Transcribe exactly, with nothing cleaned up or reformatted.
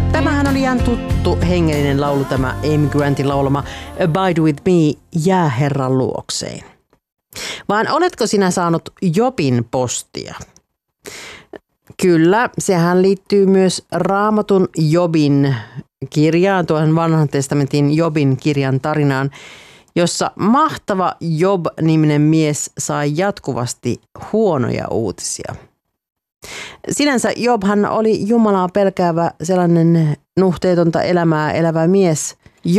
Tämähän oli ihan tuttu hengellinen laulu, tämä Amy Grantin laulama Abide with me, jää Herran luokseen. Vaan oletko sinä saanut Jobin postia? Kyllä, sehän liittyy myös Raamatun Jobin kirjaan, tuohon vanhan testamentin Jobin kirjan tarinaan, jossa mahtava Job-niminen mies sai jatkuvasti huonoja uutisia. Sinänsä Jobhan oli Jumalaa pelkäävä sellainen nuhteetonta elämää elävä mies,